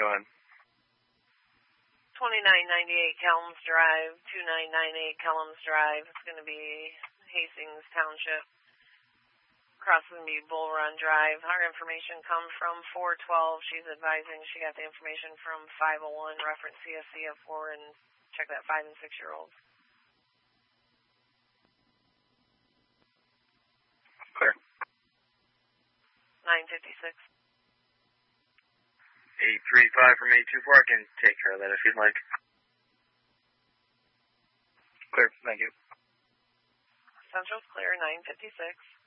go ahead. 2998 Kelms Drive, 2998 Kelms Drive. It's going to be Hastings Township. Crossing the Bull Run Drive. Our information comes from 412. She's advising she got the information from 501, reference CSC of 4, and check that 5 and 6-year-olds. Clear. 956. 835 from 824. I can take care of that if you'd like. Clear. Thank you. Central's clear, 956.